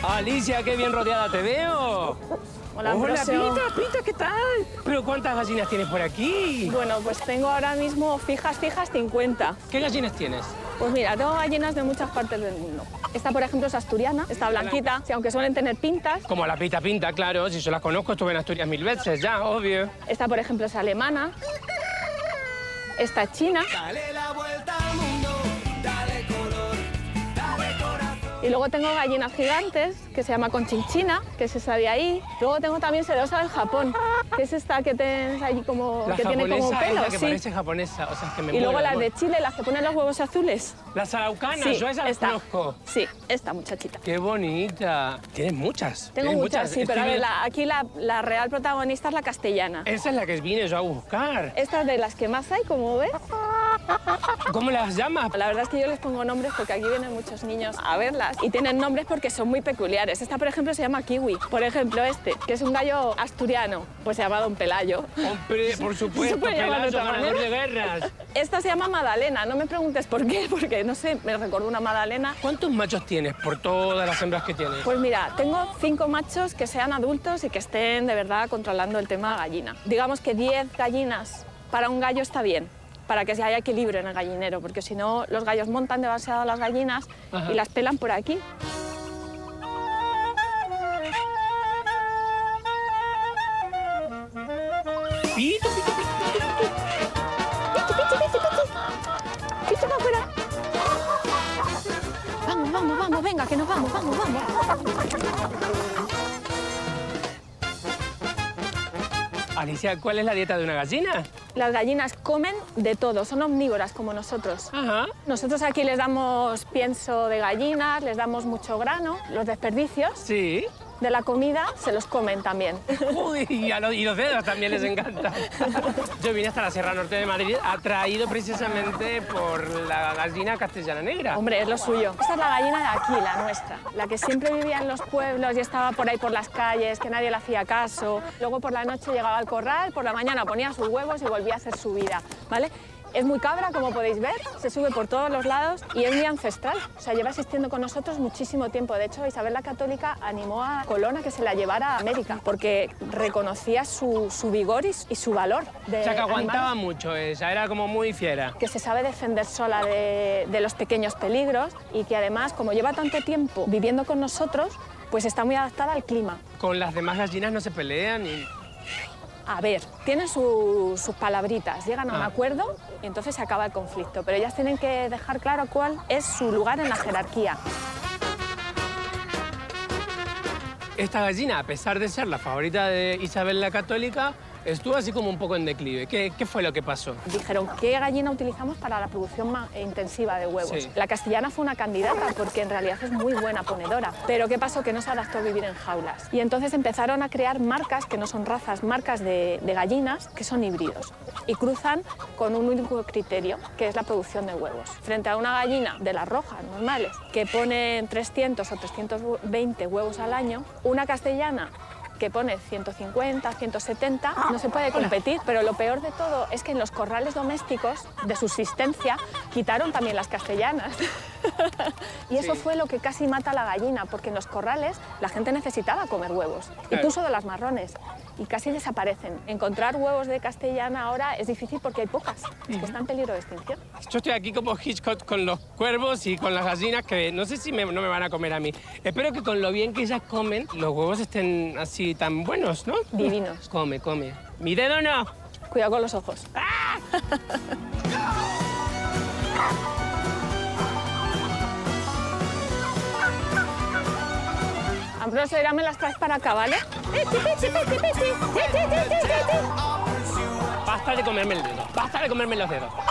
Alicia, qué bien rodeada te veo. Hola, Hola, Ambrosio. Pita, ¿qué tal? ¿Pero cuántas gallinas tienes por aquí? Bueno, pues tengo ahora mismo fijas 50. ¿Qué gallinas tienes? Pues mira, tengo gallinas de muchas partes del mundo. Esta, por ejemplo, es asturiana, está blanquita, sí, aunque suelen tener pintas. Como la Pinta, claro. Si yo las conozco, estuve en Asturias 1000 veces ya, obvio. Esta, por ejemplo, es alemana. Esta es china. Dale la vuelta al mundo, dale color, dale corazón. Y luego tengo gallinas gigantes, que se llama conchinchina, que es esa de ahí. Luego tengo también sedosa del Japón, que es esta que tienes allí como... La que tiene como japonesa es pelos, la que sí. parece japonesa, o sea, es que me Y muero luego de las amor. de Chile, las que ponen los huevos azules. Las araucanas, Sí, yo esas las esta. conozco. Sí, esta muchachita. Qué bonita. Tienes muchas. Tengo tienes muchas, sí, pero a Estoy ver, aquí la real protagonista es la castellana. Esa es la que vine yo a buscar. Esta es de las que más hay, como ves. ¿Cómo las llamas? La verdad es que yo les pongo nombres porque aquí vienen muchos niños a verlas y tienen nombres porque son muy peculiares. Esta, por ejemplo, se llama Kiwi. Por ejemplo, este, que es un gallo asturiano, pues se llama Don Pelayo. Hombre, por supuesto, ¿Se puede llamar de Pelayo, otra ganador de manera? guerras. Esta se llama Madalena, no me preguntes por qué, porque no sé, me recordó una Madalena. ¿Cuántos machos tienes por todas las hembras que tienes? Pues mira, tengo 5 machos que sean adultos y que estén de verdad controlando el tema gallina. Digamos que 10 gallinas para un gallo está bien, para que haya equilibrio en el gallinero, porque si no los gallos montan demasiado las gallinas Ajá. y las pelan por aquí. Pito, pito, pito. ¡Pichi para afuera! Vamos, venga, que nos vamos. Alicia, ¿cuál es la dieta de una gallina? Las gallinas comen de todo, son omnívoras como nosotros. Ajá. Nosotros aquí les damos pienso de gallinas, les damos mucho grano, los desperdicios Sí. de la comida se los comen también. Uy, y los dedos también les encantan. Yo vine hasta la Sierra Norte de Madrid atraído precisamente por la gallina castellana negra. Hombre, es lo suyo. Esta es la gallina de aquí, la nuestra, la que siempre vivía en los pueblos y estaba por ahí por las calles, que nadie le hacía caso. Luego por la noche llegaba al corral, por la mañana ponía sus huevos y volvía a hacer su vida, ¿vale? Es muy cabra, como podéis ver, se sube por todos los lados y es muy ancestral. O sea, lleva existiendo con nosotros muchísimo tiempo. De hecho, Isabel la Católica animó a Colón a que se la llevara a América porque reconocía su vigor y su valor. O sea, que aguantaba mucho ella, era como muy fiera. Que se sabe defender sola de los pequeños peligros y que además, como lleva tanto tiempo viviendo con nosotros, pues está muy adaptada al clima. Con las demás gallinas no se pelean y... A ver, tienen sus palabritas, llegan a un Ah. acuerdo y entonces se acaba el conflicto. Pero ellas tienen que dejar claro cuál es su lugar en la jerarquía. Esta gallina, a pesar de ser la favorita de Isabel la Católica, estuvo así como un poco en declive. ¿Qué fue lo que pasó? Dijeron, ¿qué gallina utilizamos para la producción más intensiva de huevos? Sí. La castellana fue una candidata porque en realidad es muy buena ponedora. Pero ¿qué pasó? Que no se adaptó a vivir en jaulas. Y entonces empezaron a crear marcas, que no son razas, marcas de gallinas, que son híbridos. Y cruzan con un único criterio, que es la producción de huevos. Frente a una gallina de las rojas normales, que ponen 300 o 320 huevos al año, una castellana que pone 150, 170, no se puede competir. Pero lo peor de todo es que en los corrales domésticos de subsistencia quitaron también las castellanas. Y eso Sí. fue lo que casi mata a la gallina, porque en los corrales la gente necesitaba comer huevos, incluso de las marrones, y casi desaparecen. Encontrar huevos de castellana ahora es difícil porque hay pocas, es que está en peligro de extinción. Yo estoy aquí como Hitchcock con los cuervos y con las gallinas que no sé si no me van a comer a mí. Espero que con lo bien que ellas comen, los huevos estén así tan buenos, ¿no? Divinos. Come. Mi dedo no. Cuidado con los ojos. Ambrosio, ahora me las traes para acá, ¿vale? Basta de comerme el dedo. Basta de comerme los dedos.